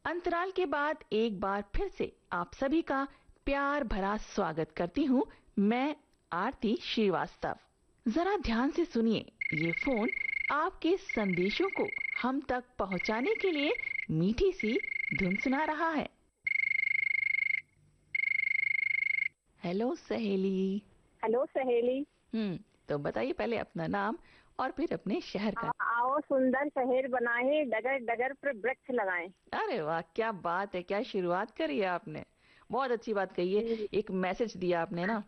अंतराल के बाद एक बार फिर से आप सभी का प्यार भरा स्वागत करती हूँ मैं आरती श्रीवास्तव। जरा ध्यान से सुनिए, ये फोन आपके संदेशों को हम तक पहुँचाने के लिए मीठी सी धुन सुना रहा है। हेलो सहेली। हेलो सहेली। तो बताइए पहले अपना नाम और फिर अपने शहर का। आओ सुंदर शहर बनाए, डगर डगर पर वृक्ष लगाएं। अरे वाह, क्या बात है, क्या शुरुआत करी है आपने, बहुत अच्छी बात कही है, एक मैसेज दिया आपने ना।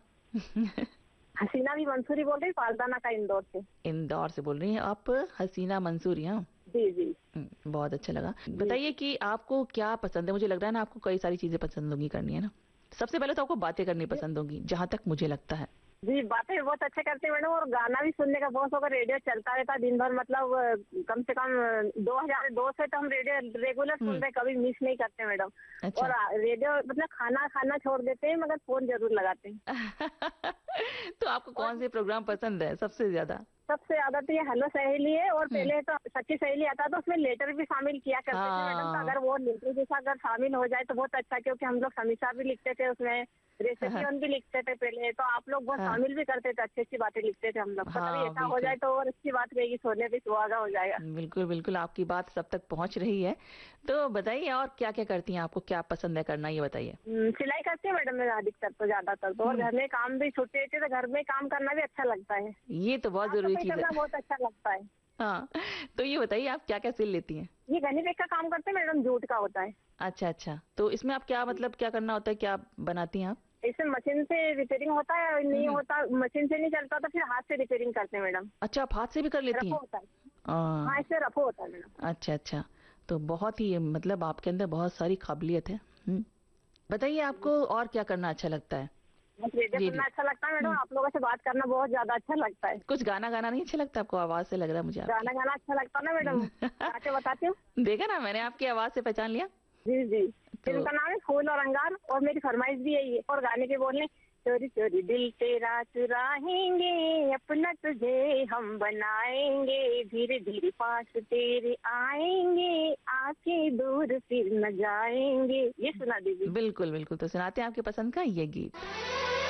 हसीना भी मंसूरी बोल रही, पालदाना का इंदौर से। इंदौर से बोल रही हैं आप हसीना मंसूरी? हाँ जी जी। बहुत अच्छा लगा। बताइए कि आपको क्या पसंद है? मुझे लग रहा है ना आपको कई सारी चीजें पसंद होंगी करनी, है ना? सबसे पहले तो आपको बातें करनी पसंद होगी, जहां तक मुझे लगता है। जी, बातें बहुत अच्छे करते हैं मैडम, और गाना भी सुनने का बहुत शौक है। रेडियो चलता रहता दिन भर, मतलब कम से कम 2002 से तो हम रेडियो रेगुलर सुन रहे, कभी मिस नहीं करते मैडम। अच्छा। और रेडियो मतलब खाना खाना छोड़ देते हैं, मगर फोन जरूर लगाते हैं। तो आपको कौन से प्रोग्राम पसंद है सबसे ज्यादा? सबसे ज्यादा तो ये हेलो सहेली है, और पहले तो सच्ची सहेली आता तो उसमें लेटर भी शामिल किया करते थे मैडम। तो अगर वो लेटर जैसा अगर शामिल हो जाए तो बहुत अच्छा, क्योंकि हम लोग समीक्षा भी लिखते थे उसमें, रेसिपी भी लिखते थे पहले। तो आप लोग बहुत शामिल भी करते थे, अच्छी अच्छी बातें लिखते थे हम लोग। कभी ऐसा हो जाए तो और अच्छी बात रहेगी, सोने पे सुहागा हो जाएगा। बिल्कुल बिल्कुल, आपकी बात सब तक पहुंच रही है। तो बताइए और क्या क्या करती हैं, आपको क्या पसंद है करना, ये बताइए। सिलाई करती है मैडम मैं अधिकतर, तो ज्यादातर तो। और घर में काम भी छुट्टी रहती है तो घर में काम करना भी अच्छा लगता है। ये तो बहुत जरूरी चीज है, बहुत अच्छा लगता है। हाँ। तो ये बताइए आप क्या क्या सिल लेती हैं? ये गनी बैग का काम करते हैं मैडम, जूट का होता है। अच्छा अच्छा, तो इसमें आप क्या मतलब क्या करना होता है, क्या बनाती हैं आप? इसमें मशीन से रिपेयरिंग होता है, नहीं होता मशीन से नहीं चलता तो फिर हाथ से रिपेयरिंग करते हैं मैडम। अच्छा, आप हाथ से भी कर लेती हैं? होता है। हाँ, इससे रफो होता है मैडम। अच्छा अच्छा, तो बहुत ही मतलब आपके अंदर बहुत सारी काबिलियत है। बताइए आपको और क्या करना अच्छा लगता है? रेडियो सुनना अच्छा लगता है मैडम, आप लोगों से बात करना बहुत ज्यादा अच्छा लगता है। कुछ गाना गाना नहीं अच्छा लगता आपको? आवाज से लग रहा है मुझे गाना गाना अच्छा लगता है ना मैडम, आके बताती हूँ। देखा ना, मैंने आपकी आवाज से पहचान लिया। जी जी। फिल्म का नाम है फूल और अंगार, और मेरी फरमाइश भी यही है। और गाने के बोलने, चोरी चोरी दिल तेरा चुराएंगे, अपना तुझे हम बनाएंगे, धीरे धीरे पास तेरे आएंगे, आके दूर फिर न जाएंगे। ये सुना दीजिए। बिल्कुल बिल्कुल, तो सुनाते हैं आपके पसंद का ये गीत।